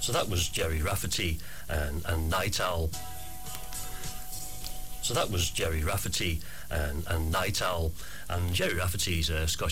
So that was Gerry Rafferty and Night Owl. So that was Gerry Rafferty and Night Owl. And Gerry Rafferty's a Scottish